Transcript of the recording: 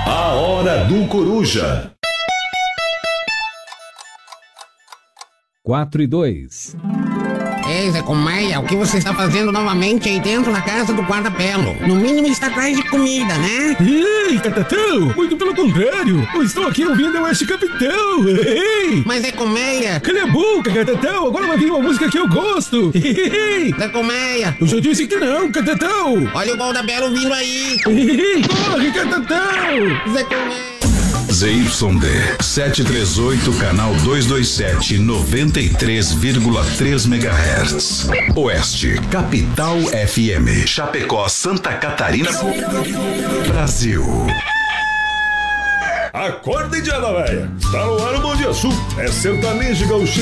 A Hora do Coruja. 4:02. Ei, Zé Colmeia, o que você está fazendo novamente aí dentro da casa do guarda-pelo? No mínimo está atrás de comida, né? Ei, Catatão, muito pelo contrário. Eu estou aqui ouvindo o Oeste Capitão. Ei! Mas Zé Colmeia... Cala a boca, Catatão, agora vai vir uma música que eu gosto. Ei! Zé Colmeia... Eu já disse que não, Catatão. Olha o guarda-pelo vindo aí. Ei, corre, Catatão. Zé Colmeia... ZYD 738, canal 227, 93,3 MHz. Oeste, Capital FM. Chapecó, Santa Catarina, Brasil. Acorda, Indiana Véia. Está no ar o Bom Dia Sul. É sertanejo, gauchês